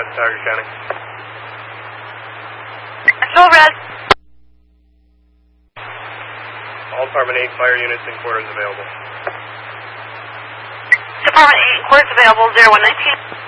Tiger County. Full res. All Department 8 fire units and quarters available. Department 8 quarters available, 0119.